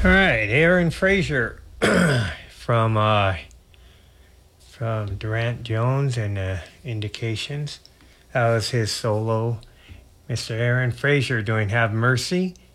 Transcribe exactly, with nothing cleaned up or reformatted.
All right, Aaron Fraser from uh, from Durant Jones and uh, Indications. That was his solo. Mister Aaron Fraser doing "Have Mercy."